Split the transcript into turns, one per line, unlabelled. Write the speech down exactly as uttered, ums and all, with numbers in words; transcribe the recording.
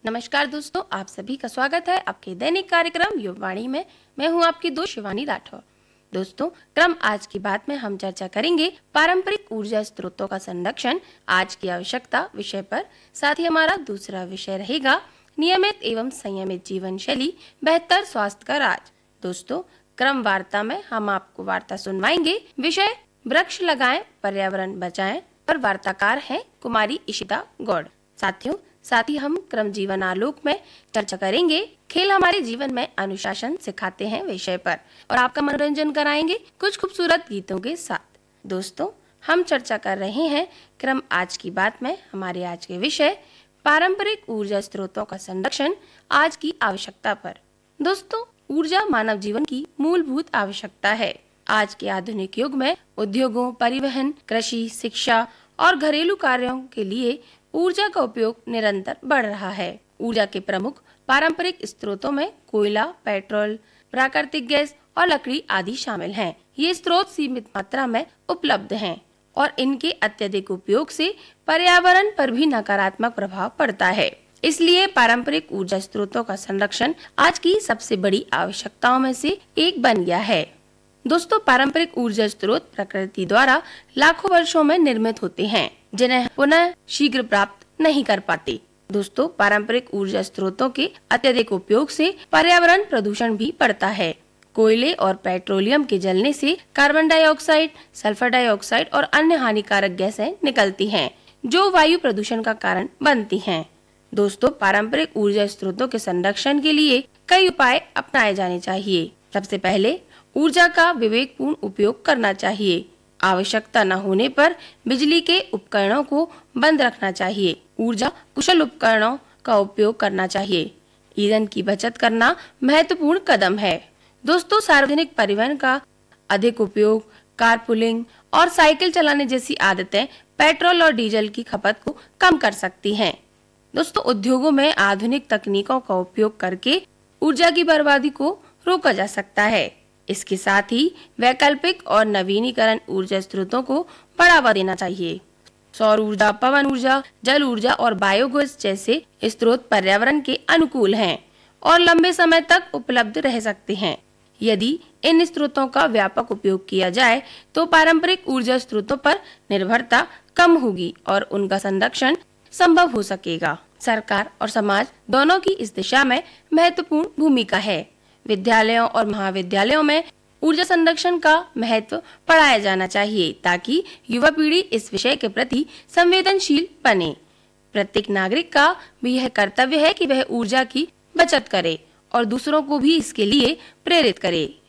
नमस्कार दोस्तों, आप सभी का स्वागत है आपके दैनिक कार्यक्रम युववाणी में। मैं हूं आपकी दोस्त शिवानी राठौर। दोस्तों, क्रम आज की बात में हम चर्चा करेंगे पारंपरिक ऊर्जा स्रोतों का संरक्षण, आज की आवश्यकता विषय पर। साथ ही हमारा दूसरा विषय रहेगा नियमित एवं संयमित जीवन शैली, बेहतर स्वास्थ्य का राज। दोस्तों, क्रम वार्ता में हम आपको वार्ता सुनवाएंगे। विषय वृक्ष लगाएं, पर्यावरण बचाएं पर वार्ताकार हैं कुमारी इशिता गौड़। साथियों, साथ ही हम क्रम जीवन आलोक में चर्चा करेंगे खेल हमारे जीवन में अनुशासन सिखाते हैं विषय पर, और आपका मनोरंजन कराएंगे कुछ खूबसूरत गीतों के साथ। दोस्तों, हम चर्चा कर रहे हैं क्रम आज की बात में हमारे आज के विषय पारंपरिक ऊर्जा स्रोतों का संरक्षण, आज की आवश्यकता पर। दोस्तों, ऊर्जा मानव जीवन की मूलभूत आवश्यकता है। आज के आधुनिक युग में उद्योगों, परिवहन, कृषि, शिक्षा और घरेलू कार्यों के लिए ऊर्जा का उपयोग निरंतर बढ़ रहा है। ऊर्जा के प्रमुख पारंपरिक स्रोतों में कोयला, पेट्रोल, प्राकृतिक गैस और लकड़ी आदि शामिल हैं। ये स्रोत सीमित मात्रा में उपलब्ध हैं और इनके अत्यधिक उपयोग से पर्यावरण पर भी नकारात्मक प्रभाव पड़ता है। इसलिए पारंपरिक ऊर्जा स्रोतों का संरक्षण आज की सबसे बड़ी आवश्यकताओं में से एक बन गया है। दोस्तों, पारंपरिक ऊर्जा स्रोत प्रकृति द्वारा लाखों वर्षों में निर्मित होते हैं, जिन्हें पुनः शीघ्र प्राप्त नहीं कर पाते। दोस्तों, पारंपरिक ऊर्जा स्रोतों के अत्यधिक उपयोग से पर्यावरण प्रदूषण भी बढ़ता है। कोयले और पेट्रोलियम के जलने से कार्बन डाइऑक्साइड, सल्फर डाइऑक्साइड और अन्य हानिकारक गैसें निकलती हैं, जो वायु प्रदूषण का कारण बनती हैं। दोस्तों, पारंपरिक ऊर्जा स्रोतों के संरक्षण के लिए कई उपाय अपनाए जाने चाहिए। सबसे पहले ऊर्जा का विवेकपूर्ण उपयोग करना चाहिए। आवश्यकता न होने पर बिजली के उपकरणों को बंद रखना चाहिए। ऊर्जा कुशल उपकरणों का उपयोग करना चाहिए। ईंधन की बचत करना महत्वपूर्ण कदम है। दोस्तों, सार्वजनिक परिवहन का अधिक उपयोग, कारपूलिंग और साइकिल चलाने जैसी आदतें पेट्रोल और डीजल की खपत को कम कर सकती हैं। दोस्तों, उद्योगों में आधुनिक तकनीकों का उपयोग करके ऊर्जा की बर्बादी को रोका जा सकता है। इसके साथ ही वैकल्पिक और नवीनीकरण ऊर्जा स्रोतों को बढ़ावा देना चाहिए। सौर ऊर्जा, पवन ऊर्जा, जल ऊर्जा और बायोगैस जैसे स्रोत पर्यावरण के अनुकूल हैं और लंबे समय तक उपलब्ध रह सकते हैं। यदि इन स्रोतों का व्यापक उपयोग किया जाए तो पारंपरिक ऊर्जा स्रोतों पर निर्भरता कम होगी और उनका संरक्षण संभव हो सकेगा। सरकार और समाज दोनों की इस दिशा में महत्वपूर्ण भूमिका है। विद्यालयों और महाविद्यालयों में ऊर्जा संरक्षण का महत्व पढ़ाया जाना चाहिए ताकि युवा पीढ़ी इस विषय के प्रति संवेदनशील बने। प्रत्येक नागरिक का भी यह कर्तव्य है कि वह ऊर्जा की बचत करे और दूसरों को भी इसके लिए प्रेरित करे।